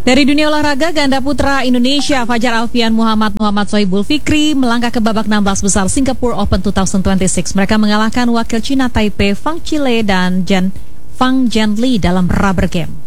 Dari dunia olahraga, ganda putra Indonesia Fajar Alfian Muhammad Sohibul Fikri melangkah ke babak 16 besar Singapore Open 2026. Mereka mengalahkan wakil Cina Taipei Fang Chile dan Fang Jianli dalam rubber game.